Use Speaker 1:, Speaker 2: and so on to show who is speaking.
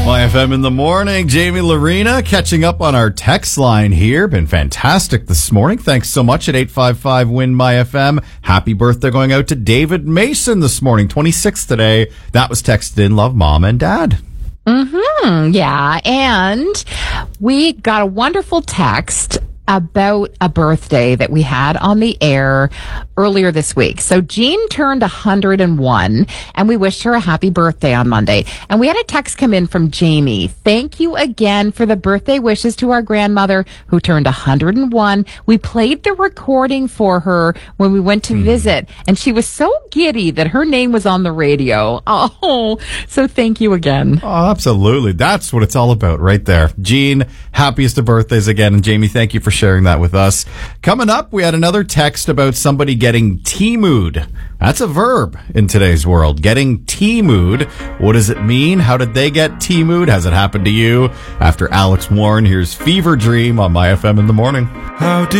Speaker 1: YFM in the morning. Jamie Lorena catching up on our text line here. Been fantastic this morning. Thanks so much at 855-WIN-MyFM. Happy birthday going out to David Mason this morning, 26 today. That was texted in. Love, Mom and Dad.
Speaker 2: Yeah, and we got a wonderful text about a birthday that we had on the air earlier this week. So Jean turned 101, and we wished her a happy birthday on Monday. And we had a text come in from Jamie. Thank you again for the birthday wishes to our grandmother who turned 101. We played the recording for her when we went to visit, and she was so giddy that her name was on the radio. Oh, so thank you again.
Speaker 1: Oh, absolutely. That's what it's all about right there. Jean, happiest of birthdays again. And Jamie, thank you for sharing that with us. Coming up, we had another text about somebody getting T-mood. That's a verb in today's world. Getting T-mood. What does it mean? How did they get T-mood? Has it happened to you? After Alex Warren, here's Fever Dream on MyFM in the morning.
Speaker 3: How